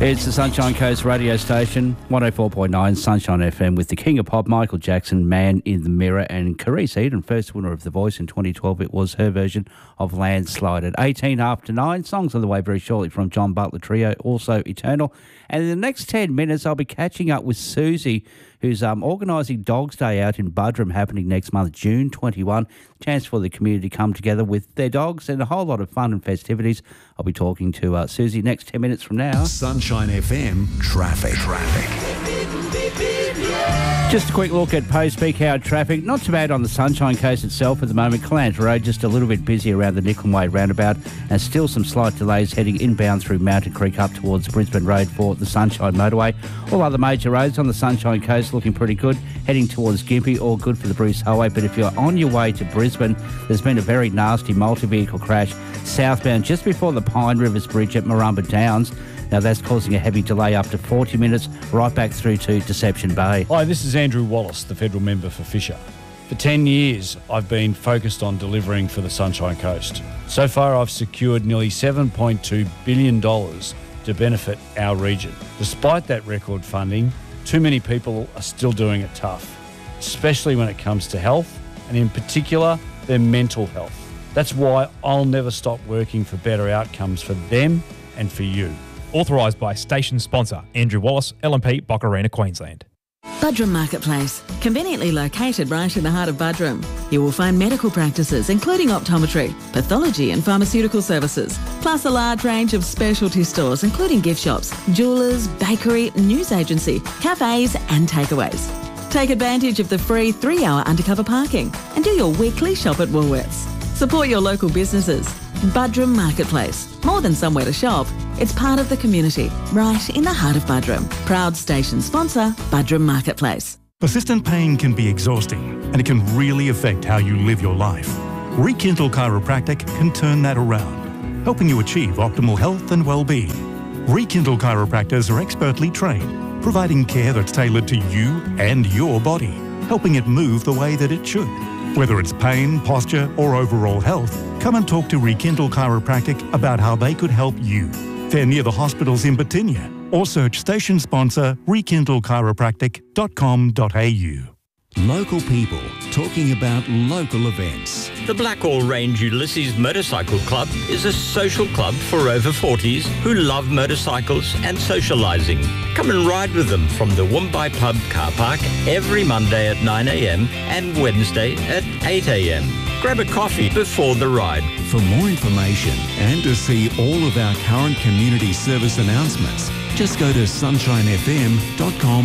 It's the Sunshine Coast radio station, 104.9 Sunshine FM, with the king of pop, Michael Jackson, Man in the Mirror, and Carice Eden, first winner of The Voice in 2012. It was her version of Landslide at 18 after 9. Songs on the way very shortly from John Butler Trio, also Eternal. And in the next 10 minutes, I'll be catching up with Susie, who's organising Dogs Day out in Buderim, happening next month, June 21. Chance for the community to come together with their dogs and a whole lot of fun and festivities. I'll be talking to Susie next 10 minutes from now. Sunshine FM Traffic. Just a quick look at post-peak hour traffic. Not too bad on the Sunshine Coast itself at the moment. Callants Road just a little bit busy around the Nicholn Way roundabout, and still some slight delays heading inbound through Mountain Creek up towards Brisbane Road for the Sunshine Motorway. All other major roads on the Sunshine Coast looking pretty good. Heading towards Gympie, all good for the Bruce Highway. But if you're on your way to Brisbane, there's been a very nasty multi-vehicle crash southbound just before the Pine Rivers Bridge at Marumba Downs. Now, that's causing a heavy delay up to 40 minutes, right back through to Deception Bay. Hi, this is Andrew Wallace, the federal member for Fisher. For 10 years, I've been focused on delivering for the Sunshine Coast. So far, I've secured nearly $7.2 billion to benefit our region. Despite that record funding, too many people are still doing it tough, especially when it comes to health, and in particular, their mental health. That's why I'll never stop working for better outcomes for them and for you. Authorised by station sponsor Andrew Wallace, LNP, Boccarina, Queensland. Buderim Marketplace, conveniently located right in the heart of Buderim. You will find medical practices including optometry, pathology and pharmaceutical services, plus a large range of specialty stores including gift shops, jewellers, bakery, news agency, cafes and takeaways. Take advantage of the free 3-hour undercover parking and do your weekly shop at Woolworths. Support your local businesses. Buderim Marketplace. More than somewhere to shop, it's part of the community, right in the heart of Buderim. Proud station sponsor, Buderim Marketplace. Persistent pain can be exhausting and it can really affect how you live your life. Rekindle Chiropractic can turn that around, helping you achieve optimal health and well-being. Rekindle chiropractors are expertly trained, providing care that's tailored to you and your body, helping it move the way that it should. Whether it's pain, posture or overall health, come and talk to Rekindle Chiropractic about how they could help you. They're near the hospitals in Batinia, or search station sponsor rekindlechiropractic.com.au. Local people talking about local events. The Blackall Range Ulysses Motorcycle Club is a social club for over 40s who love motorcycles and socialising. Come and ride with them from the Woombye Pub car park every Monday at 9 a.m. and Wednesday at 8 a.m. Grab a coffee before the ride. For more information and to see all of our current community service announcements, just go to sunshinefm.com.au.